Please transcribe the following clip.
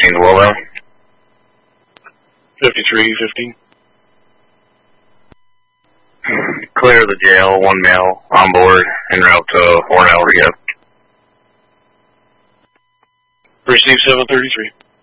15 to Lowell. 5315. Clear the jail, 1 male on board, en route to Hornell rehab. Receive 733.